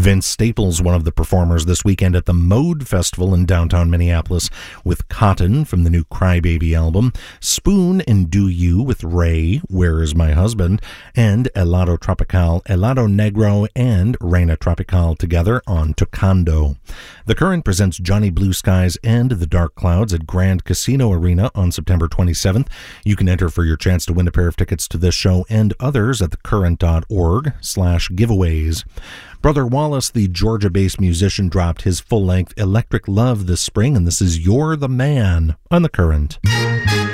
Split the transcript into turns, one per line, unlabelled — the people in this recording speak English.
Vince Staples, one of the performers this weekend at the Mode Festival in downtown Minneapolis with Cotton from the new Crybaby album, Spoon and Do You with Ray, Where Is My Husband, and Helado Tropical, Helado Negro, and Reina Tropical together on Tocando. The Current presents Johnny Blue Skies and The Dark Clouds at Grand Casino Arena on September 27th. You can enter for your chance to win a pair of tickets to this show and others at thecurrent.org/giveaways. Brother Wallace, the Georgia-based musician, dropped his full-length Electric Love this spring, and this is You're the Man on The Current.